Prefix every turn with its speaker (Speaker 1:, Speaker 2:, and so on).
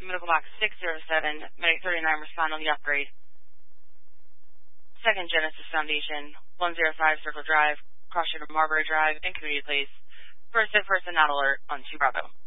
Speaker 1: Medical Box 607, Medic 39, respond on the upgrade. Second Genesis Foundation, 105 Circle Drive, cross street of Marbury Drive, and Community Place. First in person, not alert on 2 Bravo.